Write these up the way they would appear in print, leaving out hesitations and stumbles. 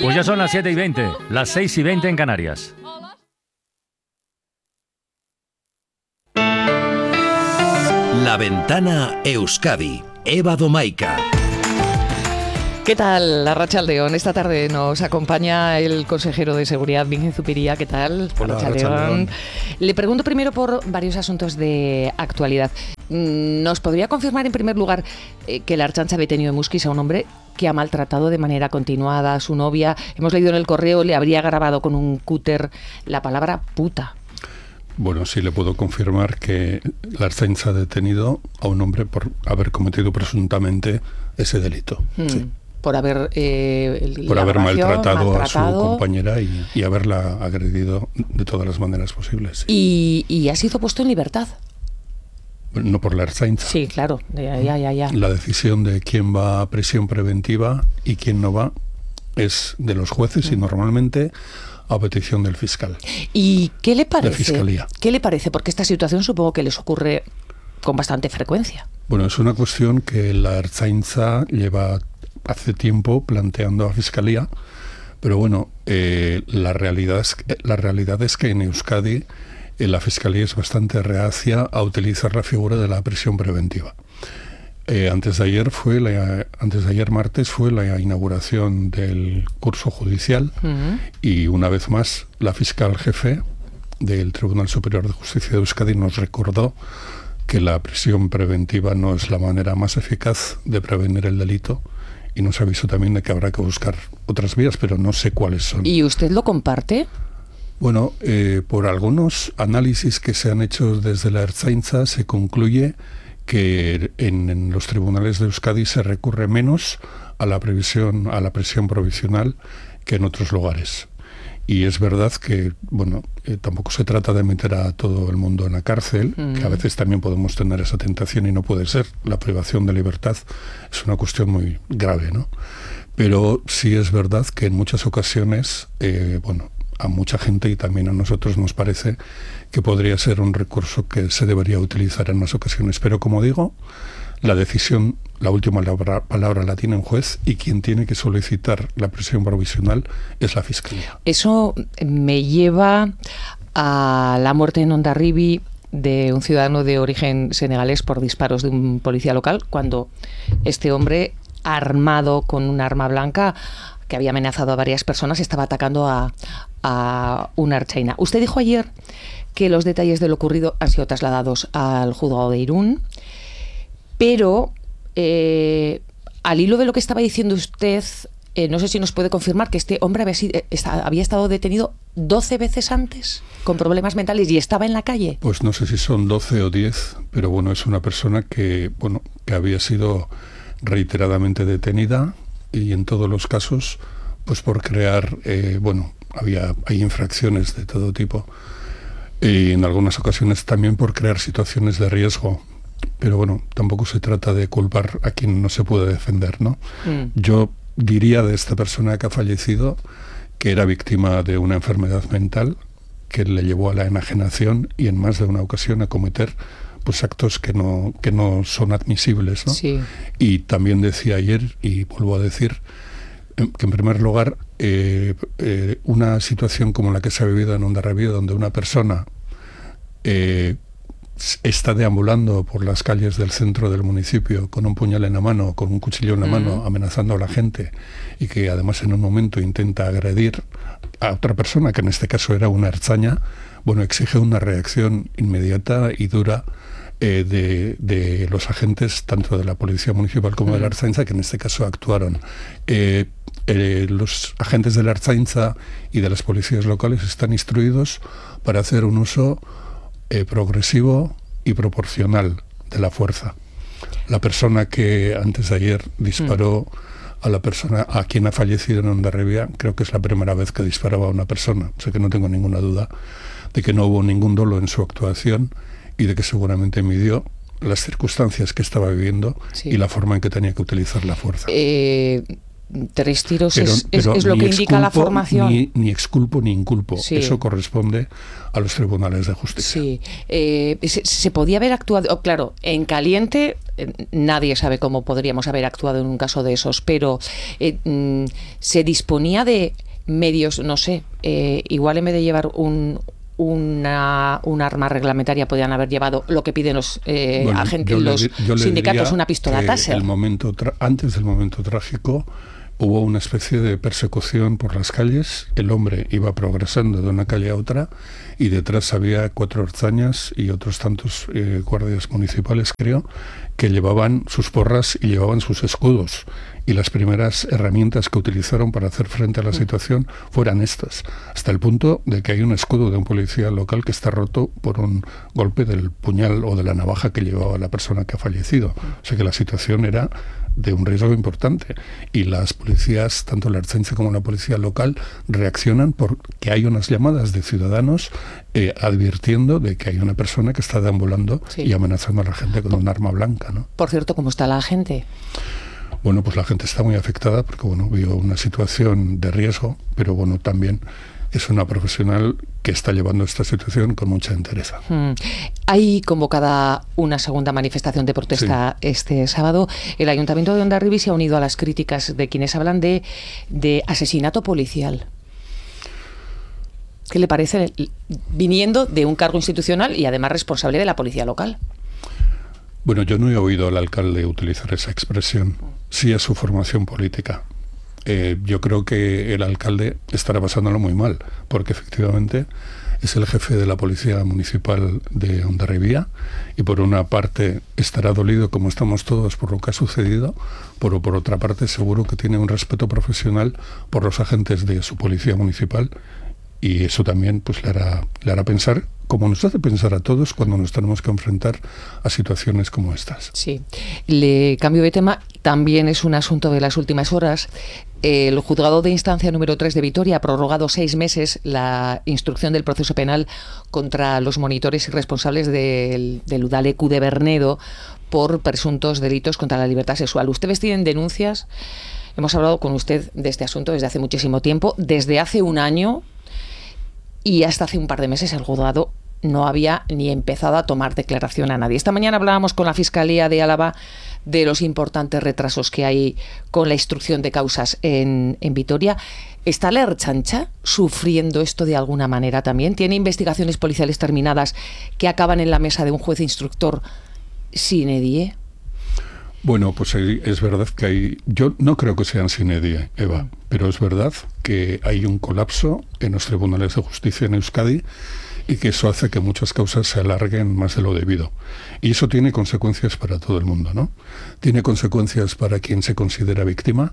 Pues ya son las 7:20, las 6:20 en Canarias. La Ventana Euskadi, Eva Domaica. ¿Qué tal, Arratsaldeon? Esta tarde nos acompaña el consejero de Seguridad, Bingen Zupiria. ¿Qué tal? Hola, Arratsaldeon. Le pregunto primero por varios asuntos de actualidad. ¿Nos podría confirmar, en primer lugar, que la Ertzaintza ha detenido en Muskiz a un hombre que ha maltratado de manera continuada a su novia? Hemos leído en el correo, le habría grabado con un cúter la palabra puta. Bueno, sí le puedo confirmar que la Ertzaintza ha detenido a un hombre por haber cometido presuntamente ese delito. Sí. Por haber maltratado a su compañera y haberla agredido de todas las maneras posibles. Sí. Y ha sido puesto en libertad. No por la Ertzaintza. Sí, claro. Ya. La decisión de quién va a prisión preventiva y quién no va es de los jueces y normalmente a petición del fiscal. ¿Y qué le parece? De Fiscalía. ¿Qué le parece? Porque esta situación supongo que les ocurre con bastante frecuencia. Bueno, es una cuestión que la Ertzaintza lleva hace tiempo planteando a Fiscalía, pero bueno, la realidad es que en Euskadi la Fiscalía es bastante reacia a utilizar la figura de la prisión preventiva. Antes de ayer martes fue la inauguración del curso judicial y una vez más la fiscal jefe del Tribunal Superior de Justicia de Euskadi nos recordó que la prisión preventiva no es la manera más eficaz de prevenir el delito y nos avisó también de que habrá que buscar otras vías, pero no sé cuáles son. ¿Y usted lo comparte? Bueno, por algunos análisis que se han hecho desde la Ertzaintza se concluye que en los tribunales de Euskadi se recurre menos a la prisión provisional que en otros lugares. Y es verdad que, bueno, tampoco se trata de meter a todo el mundo en la cárcel, que a veces también podemos tener esa tentación y no puede ser. La privación de libertad es una cuestión muy grave, ¿no? Pero sí es verdad que en muchas ocasiones, a mucha gente y también a nosotros nos parece que podría ser un recurso que se debería utilizar en más ocasiones. Pero como digo, la decisión, la última palabra la tiene un juez y quien tiene que solicitar la prisión provisional es la Fiscalía. Eso me lleva a la muerte en Hondarribia de un ciudadano de origen senegalés por disparos de un policía local, cuando este hombre, armado con un arma blanca que había amenazado a varias personas, estaba atacando a una ertzaina. Usted dijo ayer que los detalles de lo ocurrido han sido trasladados al juzgado de Irún, pero al hilo de lo que estaba diciendo usted, no sé si nos puede confirmar que este hombre había estado detenido 12 veces antes con problemas mentales y estaba en la calle. Pues no sé si son 12 o 10, pero bueno, es una persona que había sido reiteradamente detenida y en todos los casos, pues por crear, hay infracciones de todo tipo y en algunas ocasiones también por crear situaciones de riesgo. Pero bueno, tampoco se trata de culpar a quien no se puede defender, ¿no? Yo diría de esta persona que ha fallecido que era víctima de una enfermedad mental que le llevó a la enajenación y en más de una ocasión a cometer pues actos que no son admisibles, ¿no? Sí. Y también decía ayer, y vuelvo a decir, que en primer lugar una situación como la que se ha vivido en Hondarribia, donde una persona está deambulando por las calles del centro del municipio con un puñal en la mano, con un cuchillo en la mano, amenazando a la gente y que además en un momento intenta agredir a otra persona, que en este caso era una ertzaina, exige una reacción inmediata y dura de los agentes, tanto de la Policía Municipal como de la Ertzaintza, que en este caso actuaron. Los agentes de la Ertzaintza y de las policías locales están instruidos para hacer un uso progresivo y proporcional de la fuerza. La persona que antes de ayer disparó a la persona a quien ha fallecido en Hondarribia, creo que es la primera vez que disparaba a una persona, o sea que no tengo ninguna duda de que no hubo ningún dolo en su actuación y de que seguramente midió las circunstancias que estaba viviendo y la forma en que tenía que utilizar la fuerza. 3 tiros es lo que indica la formación. Ni exculpo ni inculpo. Sí. Eso corresponde a los tribunales de justicia. Sí. Se podía haber actuado, claro, en caliente nadie sabe cómo podríamos haber actuado en un caso de esos, pero se disponía de medios, no sé, igual en vez de llevar un arma reglamentaria podían haber llevado lo que piden los agentes, los sindicatos, una pistola Taser. Antes del momento trágico hubo una especie de persecución por las calles. El hombre iba progresando de una calle a otra y detrás había 4 ertzañas y otros tantos guardias municipales, creo, que llevaban sus porras y llevaban sus escudos. Y las primeras herramientas que utilizaron para hacer frente a la situación fueran estas, hasta el punto de que hay un escudo de un policía local que está roto por un golpe del puñal o de la navaja que llevaba la persona que ha fallecido. O sea que la situación era de un riesgo importante. Y las policías, tanto la Ertzaintza como la policía local, reaccionan porque hay unas llamadas de ciudadanos advirtiendo de que hay una persona que está deambulando y amenazando a la gente con un arma blanca, ¿no? Por cierto, ¿cómo está la gente? Bueno, pues la gente está muy afectada porque, vio una situación de riesgo, pero también es una profesional que está llevando esta situación con mucha entereza. Hay convocada una segunda manifestación de protesta este sábado. El Ayuntamiento de Hondarribia se ha unido a las críticas de quienes hablan de asesinato policial. ¿Qué le parece viniendo de un cargo institucional y además responsable de la policía local? Bueno, yo no he oído al alcalde utilizar esa expresión. Sí a su formación política. Yo creo que el alcalde estará pasándolo muy mal, porque efectivamente es el jefe de la Policía Municipal de Hondarribia y por una parte estará dolido, como estamos todos, por lo que ha sucedido, pero por otra parte seguro que tiene un respeto profesional por los agentes de su Policía Municipal y eso también pues le hará pensar, como nos hace pensar a todos cuando nos tenemos que enfrentar a situaciones como estas. Sí. Le cambio de tema, también es un asunto de las últimas horas. El juzgado de instancia número 3 de Vitoria ha prorrogado 6 meses la instrucción del proceso penal contra los monitores y responsables del Udalecu de Bernedo por presuntos delitos contra la libertad sexual. Ustedes tienen denuncias, hemos hablado con usted de este asunto desde hace muchísimo tiempo, desde hace un año y hasta hace un par de meses el juzgado no había ni empezado a tomar declaración a nadie. Esta mañana hablábamos con la Fiscalía de Álava de los importantes retrasos que hay con la instrucción de causas en Vitoria. ¿Está la Ertzaintza sufriendo esto de alguna manera también? ¿Tiene investigaciones policiales terminadas que acaban en la mesa de un juez instructor sine die? Bueno, pues es verdad que yo no creo que sean sine die, Eva, pero es verdad que hay un colapso en los tribunales de justicia en Euskadi y que eso hace que muchas causas se alarguen más de lo debido. Y eso tiene consecuencias para todo el mundo, ¿no? Tiene consecuencias para quien se considera víctima,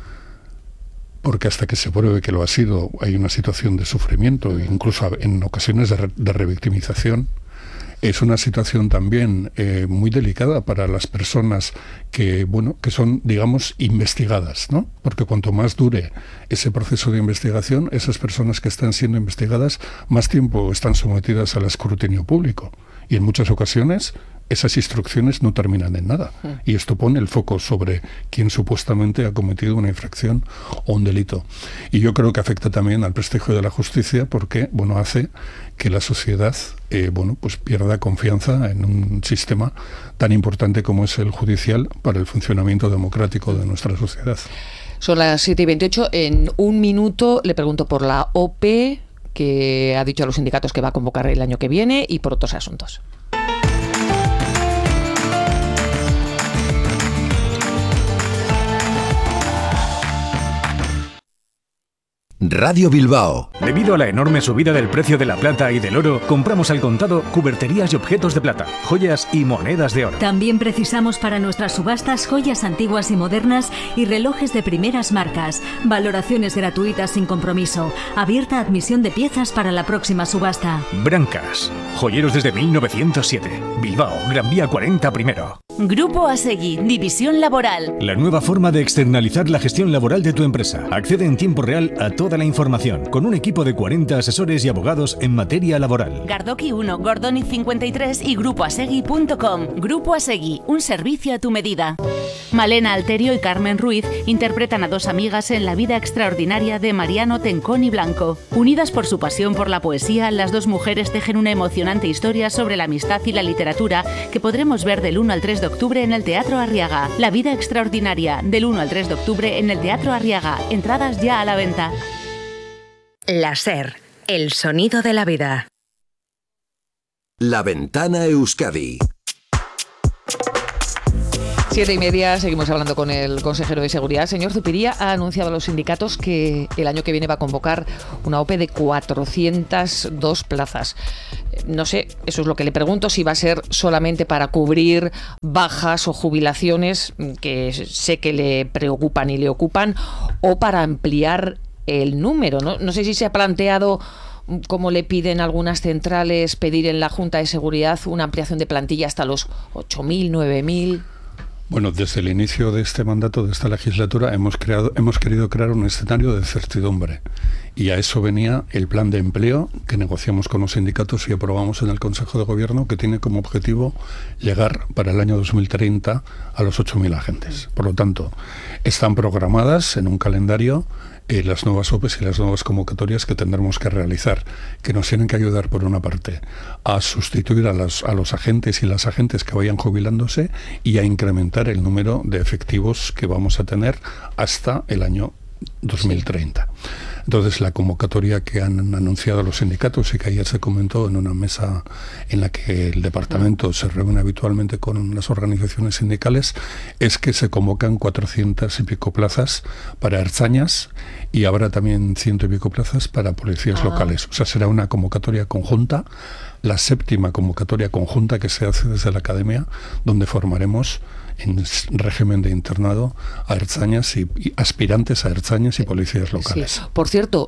porque hasta que se pruebe que lo ha sido, hay una situación de sufrimiento, incluso en ocasiones de revictimización. Es una situación también muy delicada para las personas que son, digamos, investigadas, ¿no? Porque cuanto más dure ese proceso de investigación, esas personas que están siendo investigadas más tiempo están sometidas al escrutinio público. Y en muchas ocasiones esas instrucciones no terminan en nada. Y esto pone el foco sobre quien supuestamente ha cometido una infracción o un delito. Y yo creo que afecta también al prestigio de la justicia porque, hace que la sociedad, pues pierda confianza en un sistema tan importante como es el judicial para el funcionamiento democrático de nuestra sociedad. Son las 7:28. En un minuto le pregunto por la OPE, que ha dicho a los sindicatos que va a convocar el año que viene, y por otros asuntos. Radio Bilbao. Debido a la enorme subida del precio de la plata y del oro, compramos al contado cuberterías y objetos de plata, joyas y monedas de oro. También precisamos para nuestras subastas joyas antiguas y modernas y relojes de primeras marcas. Valoraciones gratuitas sin compromiso. Abierta admisión de piezas para la próxima subasta. Brancas. Joyeros desde 1907. Bilbao, Gran Vía 40 primero. Grupo Asegui, División Laboral. La nueva forma de externalizar la gestión laboral de tu empresa. Accede en tiempo real a toda la información, con un equipo de 40 asesores y abogados en materia laboral. Gardoki 1, Gordoniz 53 y grupoasegui.com. Grupo Asegui, un servicio a tu medida. Malena Alterio y Carmen Ruiz interpretan a dos amigas en La vida extraordinaria de Mariano Tencón y Blanco. Unidas por su pasión por la poesía, las dos mujeres tejen una emocionante historia sobre la amistad y la literatura que podremos ver del 1 al 3 de octubre en el Teatro Arriaga. La vida extraordinaria, del 1 al 3 de octubre en el Teatro Arriaga. Entradas ya a la venta. La SER, el sonido de la vida. La Ventana Euskadi. 7:30, seguimos hablando con el consejero de Seguridad. Señor Zupiria, ha anunciado a los sindicatos que el año que viene va a convocar una OPE de 402 plazas. No sé, eso es lo que le pregunto, si va a ser solamente para cubrir bajas o jubilaciones, que sé que le preocupan y le ocupan, o para ampliar el número. No sé si se ha planteado, como le piden algunas centrales, pedir en la Junta de Seguridad una ampliación de plantilla hasta los 8.000, 9.000... Bueno, desde el inicio de este mandato, de esta legislatura, hemos querido crear un escenario de certidumbre. Y a eso venía el plan de empleo que negociamos con los sindicatos y aprobamos en el Consejo de Gobierno, que tiene como objetivo llegar para el año 2030 a los 8.000 agentes. Por lo tanto, están programadas en un calendario las nuevas OPEs y las nuevas convocatorias que tendremos que realizar, que nos tienen que ayudar, por una parte, a sustituir a los agentes y las agentes que vayan jubilándose y a incrementar el número de efectivos que vamos a tener hasta el año 2030. Entonces, la convocatoria que han anunciado los sindicatos y que ayer se comentó en una mesa en la que el departamento se reúne habitualmente con las organizaciones sindicales, es que se convocan 400 y pico plazas para ertzainas y habrá también 100 y pico plazas para policías locales. O sea, será una convocatoria conjunta, la 7ª convocatoria conjunta que se hace desde la academia, donde formaremos en régimen de internado a ertzainas y aspirantes a ertzainas y policías locales. Sí. Por cierto,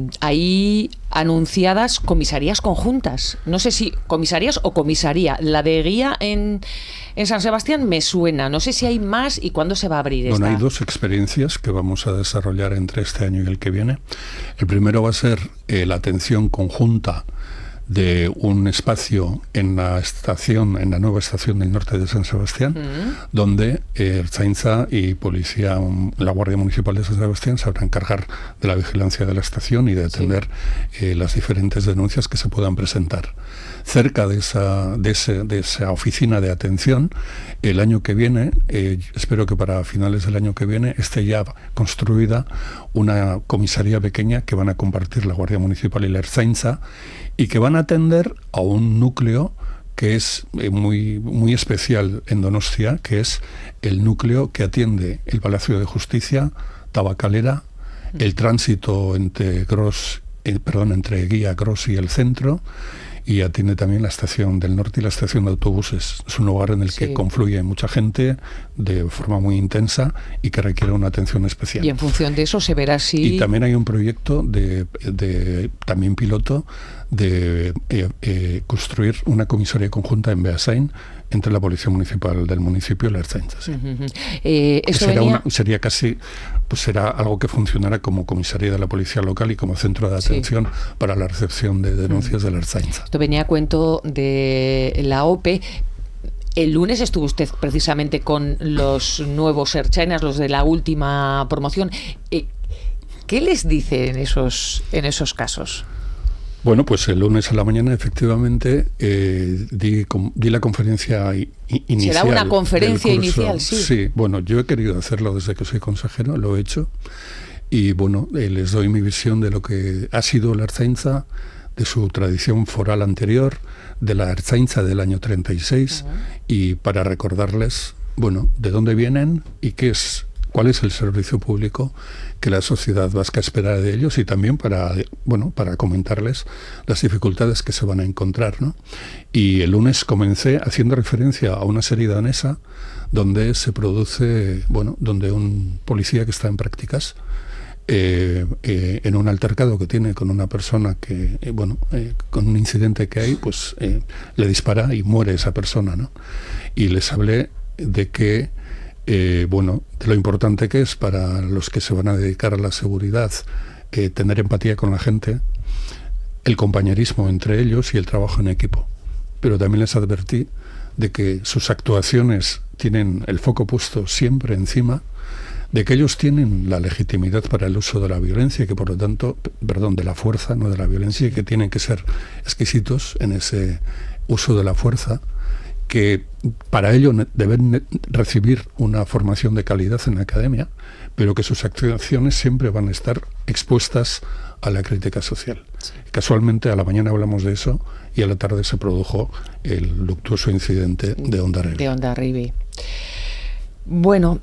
hay anunciadas comisarías conjuntas. No sé si comisarías o comisaría. La de Guía en San Sebastián me suena. No sé si hay más y cuándo se va a abrir esta. Bueno, hay 2 experiencias que vamos a desarrollar entre este año y el que viene. El primero va a ser la atención conjunta de un espacio en la nueva estación del norte de San Sebastián, donde Ertzaintza y Policía, la Guardia Municipal de San Sebastián, se van a encargar de la vigilancia de la estación y de atender las diferentes denuncias que se puedan presentar. Cerca de esa oficina de atención, el año que viene, espero que para finales del año que viene, esté ya construida una comisaría pequeña que van a compartir la Guardia Municipal y la Ertzaintza, y que van a atender a un núcleo que es muy, muy especial en Donostia, que es el núcleo que atiende el Palacio de Justicia, Tabacalera, el tránsito entre Guía, Gros y el centro, y atiende también la estación del norte y la estación de autobuses. Es un lugar en el que confluye mucha gente de forma muy intensa y que requiere una atención especial. Y en función de eso se verá si... Y también hay un proyecto también piloto de construir una comisaría conjunta en Beasain entre la Policía Municipal del municipio y la Ertzaintza. Sería casi, pues será algo que funcionará como comisaría de la policía local y como centro de atención para la recepción de denuncias de la Ertzaintza. Esto venía a cuento de la OPE. El lunes estuvo usted precisamente con los nuevos ertzainas, los de la última promoción. ¿Qué les dice en esos casos? Bueno, pues el lunes a la mañana efectivamente di la conferencia inicial. ¿Será una conferencia inicial? Sí. Sí, bueno, yo he querido hacerlo desde que soy consejero, lo he hecho, y bueno, les doy mi visión de lo que ha sido la Ertzaintza, de su tradición foral anterior, de la Ertzaintza del año 36, y para recordarles, bueno, de dónde vienen y cuál es el servicio público que la sociedad vasca espera de ellos, y también para comentarles las dificultades que se van a encontrar, ¿no? Y el lunes comencé haciendo referencia a una serie danesa donde se produce, donde un policía que está en prácticas, en un altercado que tiene con una persona que, con un incidente que hay, pues le dispara y muere esa persona, ¿no? Y les hablé de que, de lo importante que es para los que se van a dedicar a la seguridad tener empatía con la gente, el compañerismo entre ellos y el trabajo en equipo. Pero también les advertí de que sus actuaciones tienen el foco puesto siempre encima, de que ellos tienen la legitimidad para el uso de la violencia y que por lo tanto, de la fuerza, no de la violencia, y que tienen que ser exquisitos en ese uso de la fuerza, que para ello deben recibir una formación de calidad en la academia, pero que sus actuaciones siempre van a estar expuestas a la crítica social. Sí. Casualmente a la mañana hablamos de eso y a la tarde se produjo el luctuoso incidente de Hondarribia. Bueno,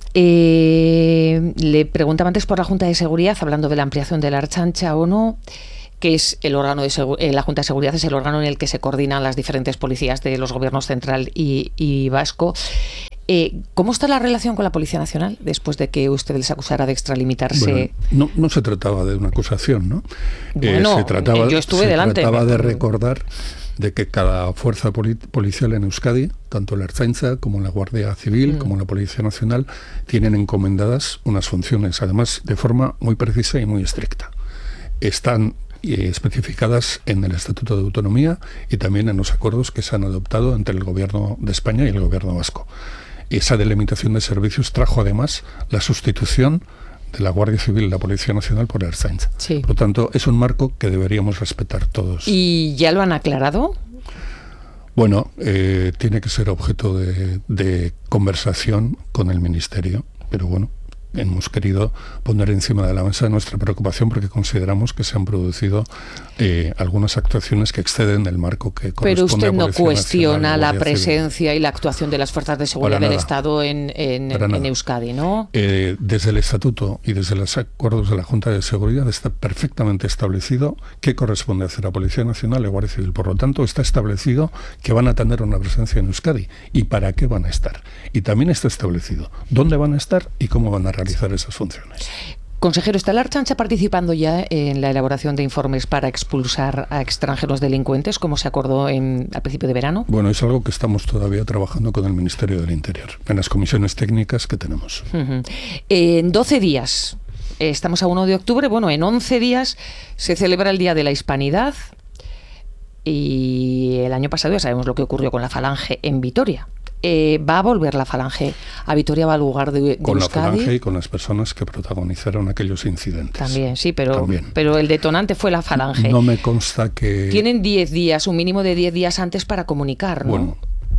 le preguntaba antes por la Junta de Seguridad, hablando de la ampliación de la Ertzaintza o no, que es el órgano de la Junta de Seguridad, es el órgano en el que se coordinan las diferentes policías de los gobiernos central y vasco. ¿Cómo está la relación con la Policía Nacional después de que usted les acusara de extralimitarse? Bueno, no se trataba de una acusación, ¿no? Bueno, yo estuve delante. Se trataba de recordar de que cada fuerza policial en Euskadi, tanto la Ertzaintza como la Guardia Civil, como la Policía Nacional, tienen encomendadas unas funciones, además de forma muy precisa y muy estricta. Están especificadas en el Estatuto de Autonomía y también en los acuerdos que se han adoptado entre el Gobierno de España y el Gobierno vasco. Esa delimitación de servicios trajo además la sustitución de la Guardia Civil y la Policía Nacional por la Ertzaintza. Sí. Por lo tanto, es un marco que deberíamos respetar todos. ¿Y ya lo han aclarado? Bueno, tiene que ser objeto de conversación con el Ministerio, pero bueno, hemos querido poner encima de la mesa nuestra preocupación porque consideramos que se han producido algunas actuaciones que exceden el marco que corresponde. Pero usted no Policía cuestiona Nacional, la presencia civil y la actuación de las fuerzas de seguridad del Estado en Euskadi, ¿no? Desde el Estatuto y desde los acuerdos de la Junta de Seguridad está perfectamente establecido qué corresponde hacer a Policía Nacional y Guardia Civil. Por lo tanto, está establecido que van a tener una presencia en Euskadi y para qué van a estar. Y también está establecido dónde van a estar y cómo van a realizar esas funciones. Consejero, ¿está la Ertzaintza participando ya en la elaboración de informes para expulsar a extranjeros delincuentes, como se acordó al principio de verano? Bueno, es algo que estamos todavía trabajando con el Ministerio del Interior, en las comisiones técnicas que tenemos. En 12 días, estamos a 1 de octubre, bueno, en 11 días se celebra el Día de la Hispanidad y el año pasado ya sabemos lo que ocurrió con la Falange en Vitoria. ¿Va a volver la Falange a Vitoria, va al lugar de con Euskadi? La Falange y con las personas que protagonizaron aquellos incidentes. También, sí, pero el detonante fue la Falange. No me consta que... Tienen 10 días, un mínimo de 10 días antes para comunicar, ¿no? Bueno,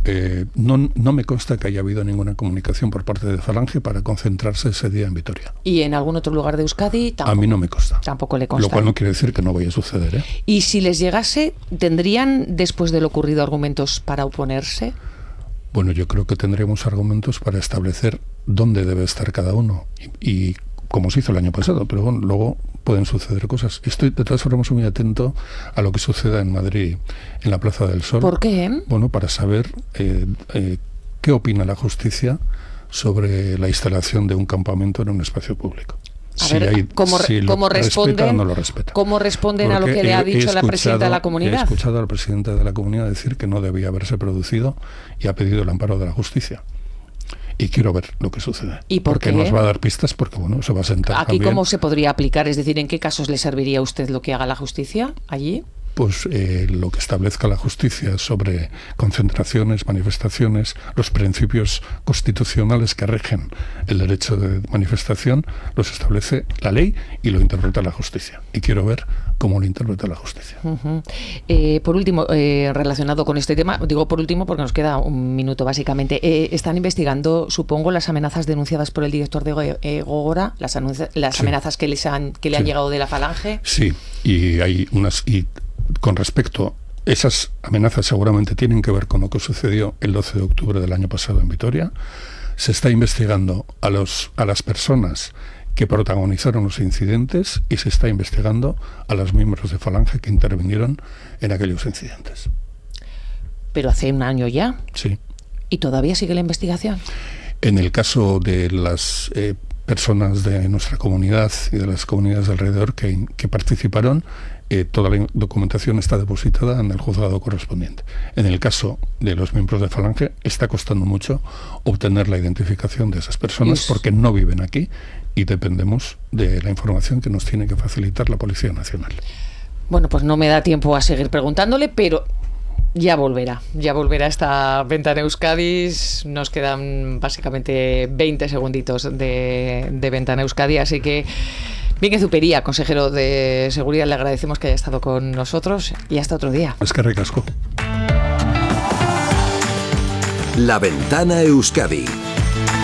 no me consta que haya habido ninguna comunicación por parte de Falange para concentrarse ese día en Vitoria. ¿Y en algún otro lugar de Euskadi? Tampoco, a mí no me consta. Tampoco le consta. Lo cual no quiere decir que no vaya a suceder, ¿eh? ¿Y si les llegase, tendrían, después de lo ocurrido, argumentos para oponerse? Bueno, yo creo que tendremos argumentos para establecer dónde debe estar cada uno y como se hizo el año pasado, pero bueno, luego pueden suceder cosas. Estoy de todas formas muy atento a lo que suceda en Madrid, en la Plaza del Sol. ¿Por qué? Bueno, para saber qué opina la justicia sobre la instalación de un campamento en un espacio público. ¿Cómo responden, o no lo respeta. ¿Cómo responden a lo que le ha dicho la presidenta de la comunidad? He escuchado al presidente de la comunidad decir que no debía haberse producido y ha pedido el amparo de la justicia. Y quiero ver lo que sucede. ¿Y por qué? Nos va a dar pistas porque, bueno, se va a sentar ¿Aquí también. cómo se podría aplicar? Es decir, ¿en qué casos le serviría a usted lo que haga la justicia allí? Pues lo que establezca la justicia sobre concentraciones, manifestaciones, los principios constitucionales que rigen el derecho de manifestación, los establece la ley y lo interpreta la justicia. Y quiero ver cómo lo interpreta la justicia. Por último, relacionado con este tema, digo por último porque nos queda un minuto básicamente, están investigando, supongo, las amenazas denunciadas por el director de Gogora, las amenazas que le han llegado de la Falange. Sí, y hay unas... Con respecto, esas amenazas seguramente tienen que ver con lo que sucedió el 12 de octubre del año pasado en Vitoria. Se está investigando a las personas que protagonizaron los incidentes y se está investigando a los miembros de Falange que intervinieron en aquellos incidentes. ¿Pero hace un año ya? Sí. ¿Y todavía sigue la investigación? En el caso de personas de nuestra comunidad y de las comunidades de alrededor que participaron. Toda la documentación está depositada en el juzgado correspondiente. En el caso de los miembros de Falange, está costando mucho obtener la identificación de esas personas porque no viven aquí y dependemos de la información que nos tiene que facilitar la Policía Nacional. Bueno, pues no me da tiempo a seguir preguntándole, pero ya volverá esta Ventana Euskadi. Nos quedan básicamente 20 segunditos de Ventana Euskadi, así que Mikel Zupiria, consejero de Seguridad, le agradecemos que haya estado con nosotros y hasta otro día. Es que ricasco. La Ventana Euskadi